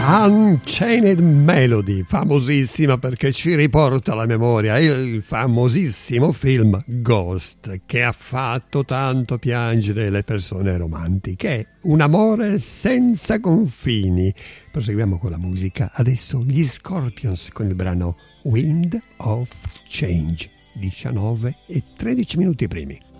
Unchained Melody, famosissima perché ci riporta alla memoria il famosissimo film Ghost, che ha fatto tanto piangere le persone romantiche. Un amore senza confini. Proseguiamo con la musica. Adesso gli Scorpions con il brano Wind of Change, 19 e 13 minuti primi.